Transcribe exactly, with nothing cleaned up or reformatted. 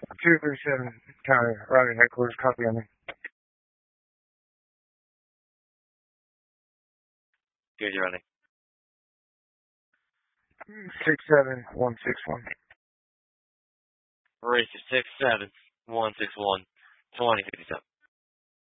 two three seven, County, Routing Headquarters, copy on me. Good, you're running. six seven one six one. Racer six seven one six one twenty fifty seven.